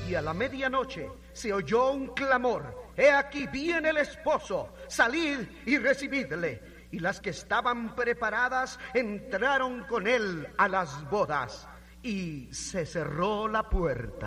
Y a la medianoche se oyó un clamor: he aquí viene el esposo, salid y recibidle. Y las que estaban preparadas entraron con él a las bodas, y se cerró la puerta.